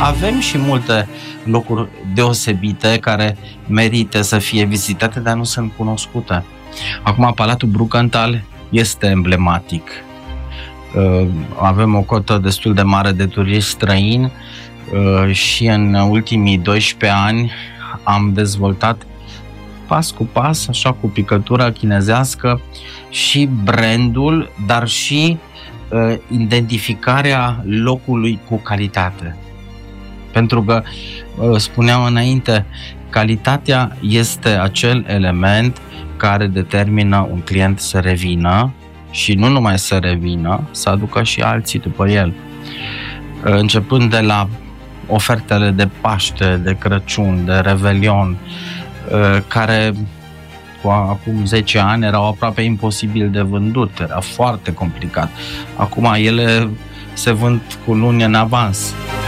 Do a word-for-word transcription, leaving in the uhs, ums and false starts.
avem și multe locuri deosebite care merită să fie vizitate, dar nu sunt cunoscute. Acum, Palatul Brukenthal este emblematic. Avem o cotă destul de mare de turiști străini și în ultimii doisprezece ani am dezvoltat pas cu pas, așa cu picătura chinezească, și brandul, dar și uh, identificarea locului cu calitate. Pentru că, uh, spuneam înainte, calitatea este acel element care determină un client să revină și nu numai să revină, să aducă și alții după el. Uh, începând de la ofertele de Paște, de Crăciun, de Revelion, care cu acum zece ani erau aproape imposibil de vândut, era foarte complicat. Acum ele se vând cu luni în avans.